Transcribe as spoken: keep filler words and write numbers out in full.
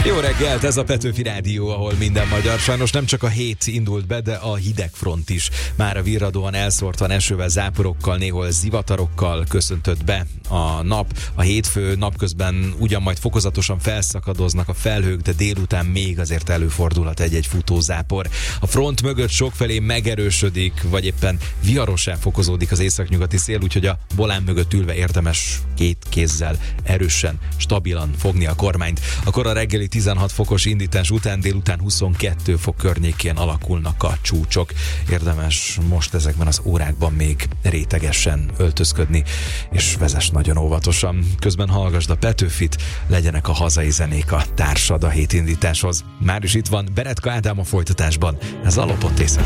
Jó reggelt, ez a Petőfi Rádió, ahol minden magyar. Sajnos nem csak a hét indult be, de a hidegfront is. Már a virradóan elszórtan esővel, záporokkal, néhol zivatarokkal köszöntött be a nap. A hétfő napközben ugyan majd fokozatosan felszakadoznak a felhők, de délután még azért előfordulhat egy-egy futózápor. A front mögött sokfelé megerősödik, vagy éppen viharossá fokozódik az északnyugati szél, úgyhogy a volán mögött ülve érdemes két kézzel erősen, stabilan fogni a kormányt. Akkor a reggeli tizenhat fokos indítás után délután huszonkettő fok környékén alakulnak a csúcsok. Érdemes most ezekben az órákban még rétegesen öltözködni, és vezess nagyon óvatosan. Közben hallgasd a Petőfit, legyenek a hazai zenék a társad a hétindításhoz. Már is itt van Beretka Ádám a folytatásban. Ez a Lopott Éjszaka.